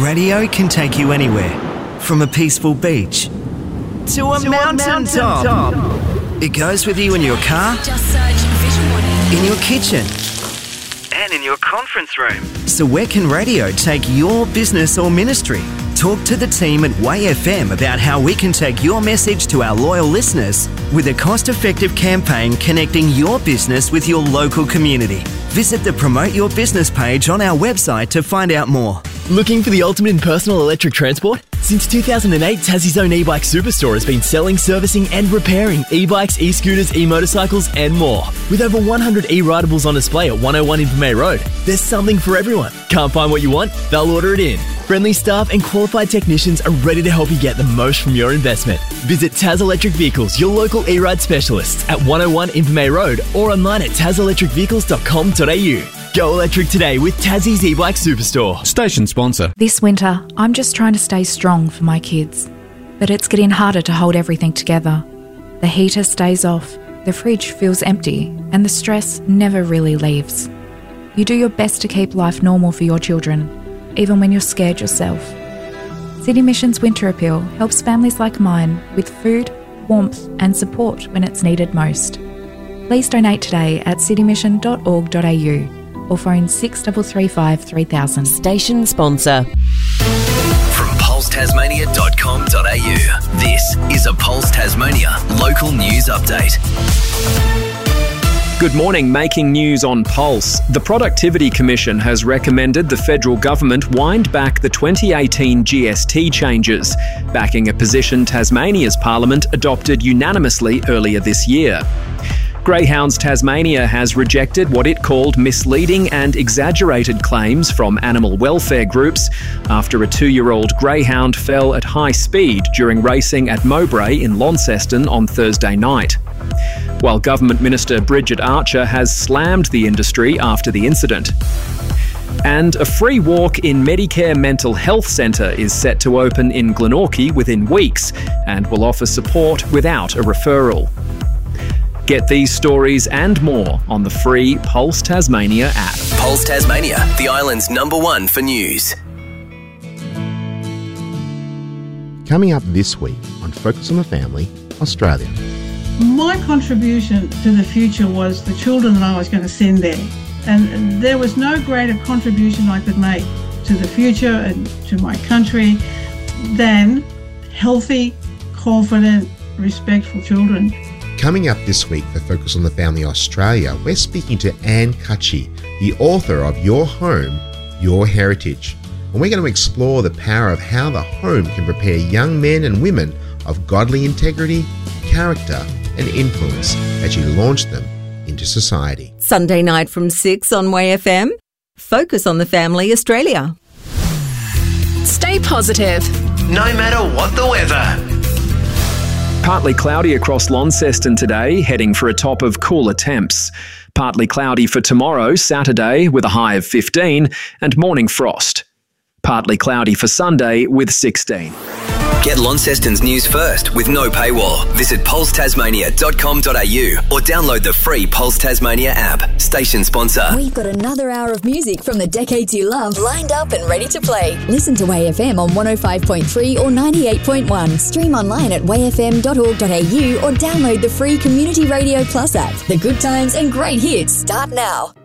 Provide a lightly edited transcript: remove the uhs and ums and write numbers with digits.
Radio can take you anywhere, from a peaceful beach to a mountain top. It goes with you in your car, Just search Vision Warning. in your kitchen, and in your conference room. So where can radio take your business or ministry? Talk to the team at Way FM about how we can take your message to our loyal listeners with a cost-effective campaign connecting your business with your local community. Visit the Promote Your Business page on our website to find out more. Looking for the ultimate in personal electric transport? Since 2008, Tassie's own e-bike superstore has been selling, servicing and repairing e-bikes, e-scooters, e-motorcycles and more. With over 100 e-ridables on display at 101 Invermay Road, there's something for everyone. Can't find what you want? They'll order it in. Friendly staff and qualified technicians are ready to help you get the most from your investment. Visit Taz Electric Vehicles, your local e-ride specialists at 101 Invermay Road or online at tazelectricvehicles.com.au. Go electric today with Tassie's e-bike superstore. Station sponsor. This winter, I'm just trying to stay strong for my kids. But it's getting harder to hold everything together. The heater stays off, the fridge feels empty, and the stress never really leaves. You do your best to keep life normal for your children, even when you're scared yourself. City Mission's Winter Appeal helps families like mine with food, warmth and support when it's needed most. Please donate today at citymission.org.au or phone 6335 3000. Station sponsor. From pulsetasmania.com.au, this is a Pulse Tasmania local news update. Good morning, making news on Pulse. The Productivity Commission has recommended the federal government wind back the 2018 GST changes, backing a position Tasmania's Parliament adopted unanimously earlier this year. Greyhounds Tasmania has rejected what it called misleading and exaggerated claims from animal welfare groups after a 2-year-old greyhound fell at high speed during racing at Mowbray in Launceston on Thursday night. While Government Minister Bridget Archer has slammed the industry after the incident. And a free walk in Medicare Mental Health Centre is set to open in Glenorchy within weeks and will offer support without a referral. Get these stories and more on the free Pulse Tasmania app. Pulse Tasmania, the island's #1 for news. Coming up this week on Focus on the Family, Australia. My contribution to the future was the children that I was going to send there. And there was no greater contribution I could make to the future and to my country than healthy, confident, respectful children. Coming up this week for Focus on the Family Australia, we're speaking to Anne Cutchy, the author of Your Home, Your Heritage. And we're going to explore the power of how the home can prepare young men and women of godly integrity, character and influence as you launch them into society. Sunday night from 6 on Way FM. Focus on the Family Australia. Stay positive. No matter what the weather. Partly cloudy across Launceston today, heading for a top of cooler temps. Partly cloudy for tomorrow, Saturday, with a high of 15, and morning frost. Partly cloudy for Sunday with 16. Get Launceston's news first with no paywall. Visit pulsetasmania.com.au or download the free Pulse Tasmania app. Station sponsor. We've got another hour of music from the decades you love lined up and ready to play. Listen to Way FM on 105.3 or 98.1. Stream online at wayfm.org.au or download the free Community Radio Plus app. The good times and great hits start now.